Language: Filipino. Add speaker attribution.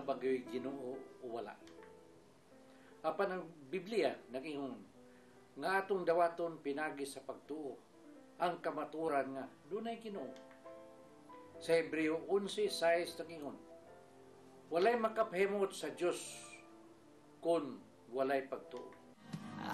Speaker 1: nga bagyo'y Ginoo o wala. Apan ang Biblia nag-ingon nga atong dawaton pinagi sa pagtuo ang kamaturan nga dunay Ginoo. Sa Hebreo 11:6 nag-ingon, walay makapahimot sa Dios kun walay pagtuo.